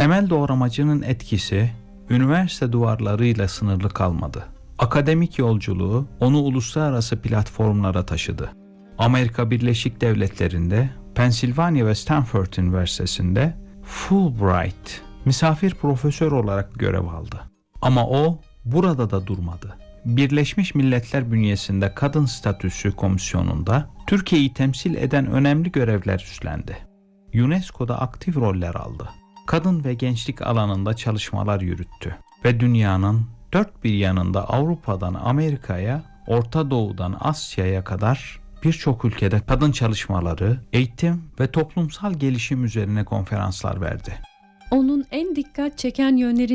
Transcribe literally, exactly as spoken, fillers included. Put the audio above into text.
Temel doğramacının etkisi üniversite duvarlarıyla sınırlı kalmadı. Akademik yolculuğu onu uluslararası platformlara taşıdı. Amerika Birleşik Devletleri'nde, Pennsylvania ve Stanford Üniversitesi'nde Fulbright misafir profesör olarak görev aldı. Ama o burada da durmadı. Birleşmiş Milletler bünyesinde Kadın Statüsü Komisyonu'nda Türkiye'yi temsil eden önemli görevler üstlendi. UNESCO'da aktif roller aldı. Kadın ve gençlik alanında çalışmalar yürüttü ve dünyanın dört bir yanında Avrupa'dan Amerika'ya, Orta Doğu'dan Asya'ya kadar birçok ülkede kadın çalışmaları, eğitim ve toplumsal gelişim üzerine konferanslar verdi. Onun en dikkat çeken yönleri